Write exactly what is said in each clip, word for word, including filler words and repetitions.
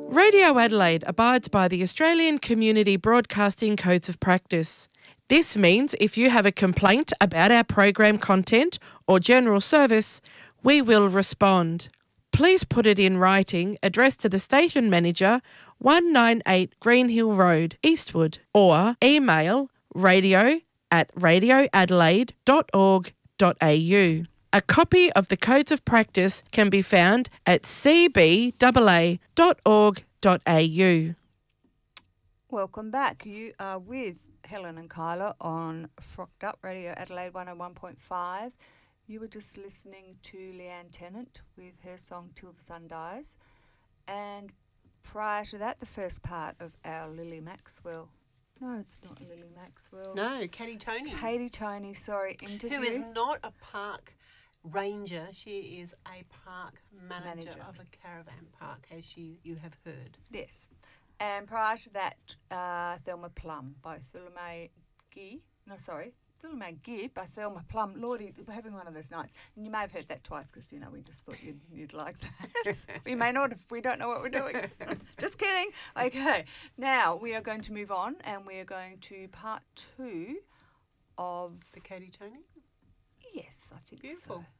Radio Adelaide abides by the Australian Community Broadcasting Codes of Practice. This means if you have a complaint about our program content or general service, we will respond. Please put it in writing, addressed to the station manager, one ninety-eight Greenhill Road, Eastwood, or email radio at radio adelaide dot org dot a u. A copy of the Codes of Practice can be found at c b a a dot org dot a u. Welcome back. You are with Helen and Kyla on Frocked Up Radio Adelaide one oh one point five. You were just listening to Leanne Tennant with her song Till the Sun Dies. And prior to that, the first part of our Lily Maxwell. No, it's not Lily Maxwell. No, Katie Tony. Katie Tony, sorry, interview. Who is not a park ranger. She is a park manager, manager. of a caravan park, as she, you have heard. Yes. And prior to that, uh, Thelma Plum by Thulame Gee. No, sorry. Thulame Gee by Thelma Plum. Lordy, we're having one of those nights. And you may have heard that twice because, you know, we just thought you'd, you'd like that. We may not if we don't know what we're doing. Just kidding. Okay. Now, we are going to move on and we are going to part two of... The Katie Tony? Yes, I think Beautiful. so.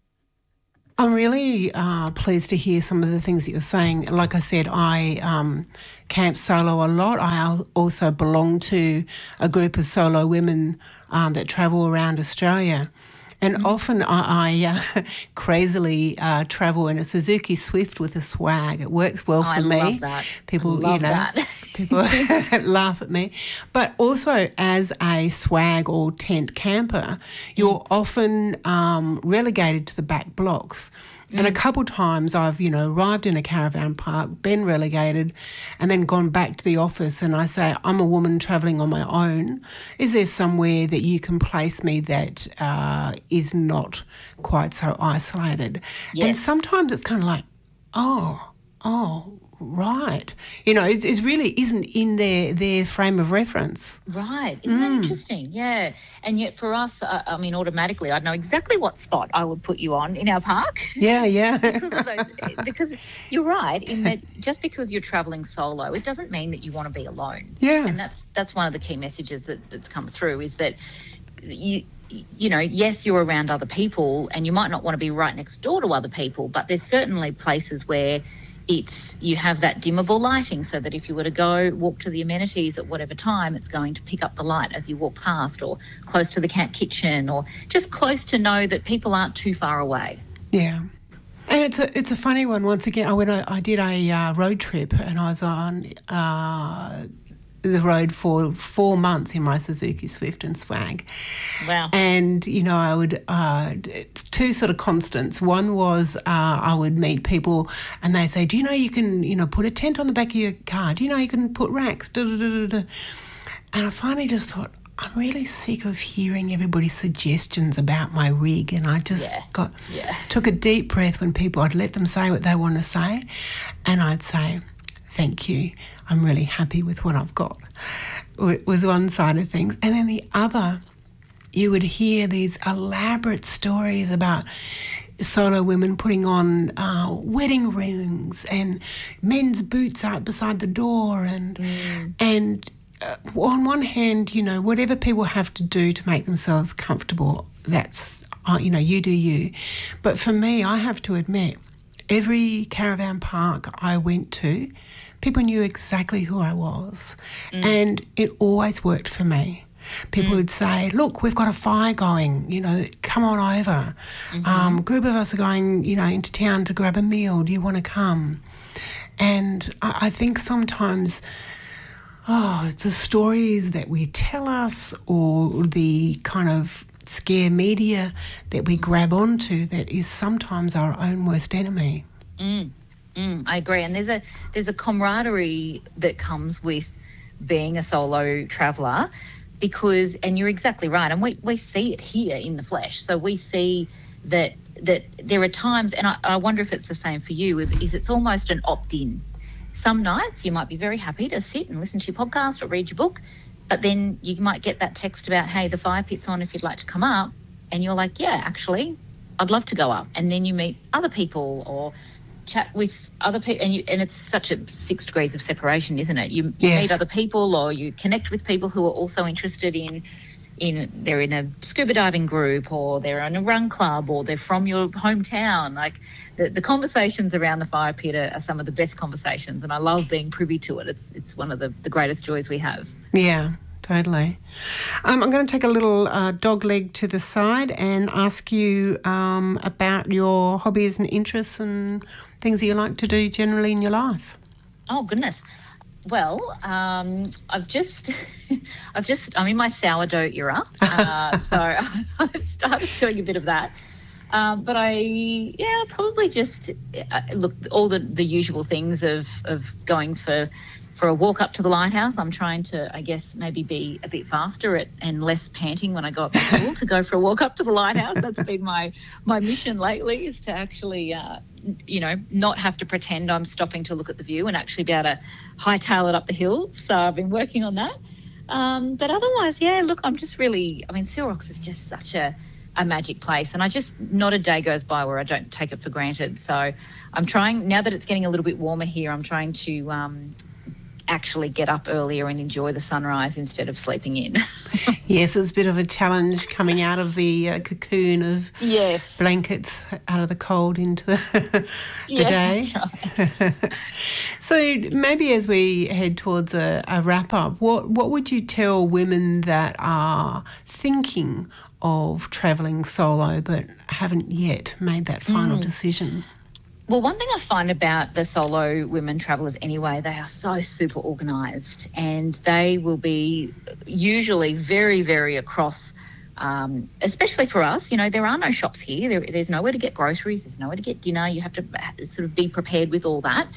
I'm really uh, pleased to hear some of the things that you're saying. Like I said, I um, camp solo a lot. I al- also belong to a group of solo women um, that travel around Australia. And mm-hmm. often I, I uh, crazily uh, travel in a Suzuki Swift with a swag. It works well oh, for I me. Love that. People, I love you know, that. people laugh at me. But also as a swag or tent camper, you're mm. often um, relegated to the back blocks. Mm. And a couple times I've, you know, arrived in a caravan park, been relegated, and then gone back to the office and I say, I'm a woman travelling on my own. Is there somewhere that you can place me that uh, is not quite so isolated? Yes. And sometimes it's kind of like, oh, oh, right. You know, it, it really isn't in their, their frame of reference. Right. Isn't mm. that interesting? Yeah. And yet for us, uh, I mean, automatically I'd know exactly what spot I would put you on in our park. Yeah, yeah. because of those, because you're right in that just because you're travelling solo, it doesn't mean that you want to be alone. Yeah. And that's that's one of the key messages that, that's come through is that you you know, yes, you're around other people and you might not want to be right next door to other people, but there's certainly places where it's you have that dimmable lighting so that if you were to go walk to the amenities at whatever time, it's going to pick up the light as you walk past, or close to the camp kitchen, or just close to know that people aren't too far away. Yeah. And it's a it's a funny one. Once again, I went. I, I did a uh, road trip, and I was on uh, the road for four months in my Suzuki Swift and swag. Wow. And, you know, I would, uh, two sort of constants. One was uh, I would meet people and they say, do you know you can, you know, put a tent on the back of your car? Do you know you can put racks? Da, da, da, da, da. And I finally just thought, I'm really sick of hearing everybody's suggestions about my rig, and I just yeah. got yeah. took a deep breath when people, I'd let them say what they want to say, and I'd say, thank you, I'm really happy with what I've got. It was one side of things. And then the other, you would hear these elaborate stories about solo women putting on uh, wedding rings and men's boots out beside the door, and mm. and uh, on one hand, you know, whatever people have to do to make themselves comfortable, that's, uh, you know, you do you. But for me, I have to admit, every caravan park I went to, people knew exactly who I was, mm. and it always worked for me. People mm. would say, look, we've got a fire going, you know, come on over. Mm-hmm. Um, a group of us are going, you know, into town to grab a meal. Do you want to come? And I, I think sometimes, oh, it's the stories that we tell us or the kind of scare media that we grab onto that is sometimes our own worst enemy. Mm. Mm, I agree. And there's a there's a camaraderie that comes with being a solo traveller, because, and you're exactly right, and we, we see it here in the flesh. So we see that that there are times, and I, I wonder if it's the same for you, is it's almost an opt-in. Some nights you might be very happy to sit and listen to your podcast or read your book, but then you might get that text about, hey, the fire pit's on if you'd like to come up, and you're like, yeah, actually, I'd love to go up. And then you meet other people, or chat with other people, and you, and it's such a six degrees of separation, isn't it? You, you Yes. meet other people, or you connect with people who are also interested in, in they're in a scuba diving group, or they're in a run club, or they're from your hometown. Like the, the conversations around the fire pit are, are some of the best conversations, and I love being privy to it. It's it's one of the, the greatest joys we have. Yeah, totally. Um, I'm going to take a little uh, dog leg to the side and ask you um, about your hobbies and interests and things that you like to do generally in your life. Oh goodness. Well, um, I've just, I've just, I'm in my sourdough era, uh, so I've started doing a bit of that. Um, but I, yeah, probably just uh, look all the, the usual things of of going for. For a walk up to the lighthouse. I'm trying to, I guess, maybe be a bit faster at, and less panting when I go up the hill to go for a walk up to the lighthouse. That's been my, my mission lately, is to actually, uh, you know, not have to pretend I'm stopping to look at the view and actually be able to hightail it up the hill. So I've been working on that. Um, but otherwise, yeah, look, I'm just really, I mean, Seal Rocks is just such a, a magic place, and I just, not a day goes by where I don't take it for granted. So I'm trying, now that it's getting a little bit warmer here, I'm trying to, um, actually get up earlier and enjoy the sunrise instead of sleeping in. Yes, it's a bit of a challenge coming out of the uh, cocoon of Yes. blankets out of the cold into the, the Yeah, day. that's right. So maybe as we head towards a, a wrap-up, what, what would you tell women that are thinking of travelling solo but haven't yet made that final Mm. decision? Well, one thing I find about the solo women travellers anyway, they are so super organised, and they will be usually very, very across, um, especially for us. You know, there are no shops here. There, there's nowhere to get groceries. There's nowhere to get dinner. You have to sort of be prepared with all that.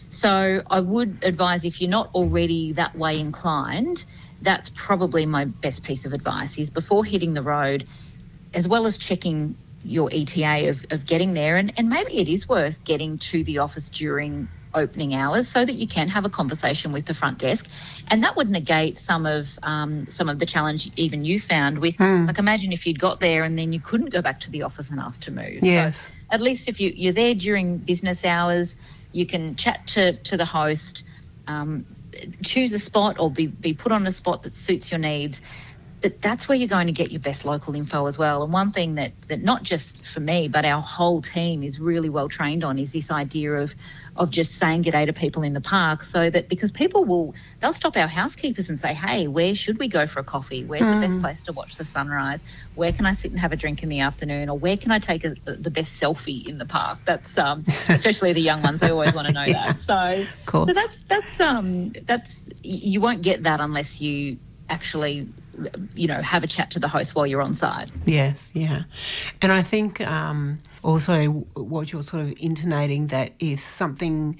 So I would advise, if you're not already that way inclined, that's probably my best piece of advice, is before hitting the road, as well as checking your E T A of, of getting there, and, and maybe it is worth getting to the office during opening hours so that you can have a conversation with the front desk, and that would negate some of um, some of the challenge even you found with, Mm. like, imagine if you'd got there and then you couldn't go back to the office and ask to move. Yes. So at least if you, you're there during business hours, you can chat to, to the host, um, choose a spot or be, be put on a spot that suits your needs. But that's where you're going to get your best local info as well. And one thing that, that not just for me, but our whole team is really well trained on is this idea of of just saying g'day to people in the park, so that, because people will, they'll stop our housekeepers and say, hey, where should we go for a coffee? Where's Mm. the best place to watch the sunrise? Where can I sit and have a drink in the afternoon? Or where can I take a, the best selfie in the park? That's, um, especially the young ones, they always want to know Yeah. that. So, Of course. so that's, that's, um, that's, you won't get that unless you actually, you know, have a chat to the host while you're on site. Yes, yeah. And I think um, also what you're sort of intonating, that if something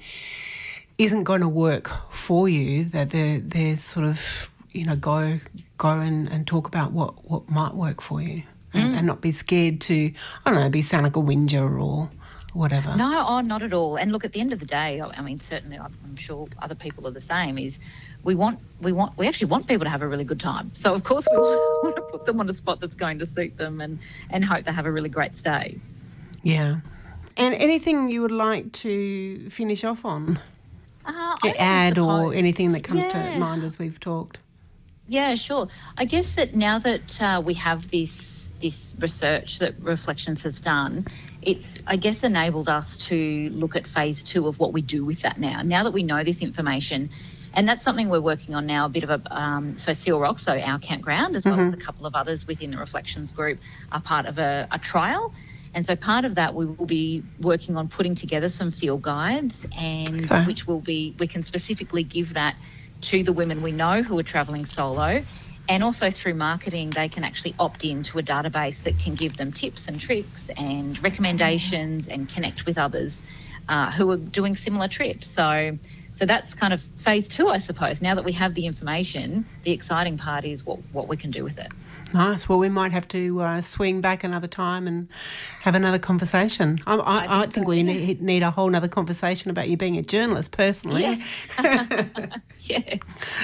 isn't going to work for you, that there, there's sort of, you know, go go and, and talk about what, what might work for you, and, Mm. and not be scared to, I don't know, be sound like a whinger or whatever. No, oh, not at all. And look, at the end of the day, I I mean, certainly, I'm I'm sure other people are the same. Is we want, we want, we actually want people to have a really good time. So of course we want to put them on a spot that's going to suit them, and and hope they have a really great stay. Yeah. And anything you would like to finish off on? Uh, I Add or suppose- anything that comes Yeah. to mind as we've talked? Yeah, sure. I guess that now that uh, we have this this research that Reflections has done, it's, I guess, enabled us to look at phase two of what we do with that now. Now that we know this information, and that's something we're working on now, a bit of a, um, so Seal Rock, so our campground, as well as a couple of others within the Reflections group, are part of a, a trial. And so part of that, we will be working on putting together some field guides, and Okay. which will be, we can specifically give that to the women we know who are travelling solo. And also through marketing, they can actually opt into a database that can give them tips and tricks and recommendations and connect with others uh, who are doing similar trips. So so that's kind of phase two, I suppose. Now that we have the information, the exciting part is what, what we can do with it. Nice. Well, we might have to uh, swing back another time and have another conversation. I, I, I, think think so, we yeah. need, need a whole nother conversation about you being a journalist personally. Yeah. Yeah.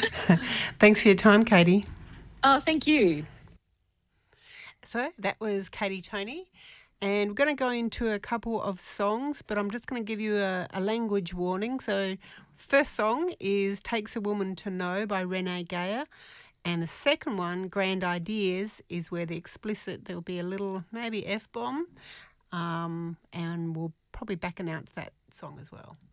Thanks for your time, Katie. Oh, thank you. So that was Katie Toney, And we're going to go into a couple of songs, but I'm just going to give you a, a language warning. So first song is Takes a Woman to Know by Renee Geyer. And the second one, Grand Ideas, is where the explicit, there'll be a little maybe F-bomb. Um, and we'll probably back announce that song as well.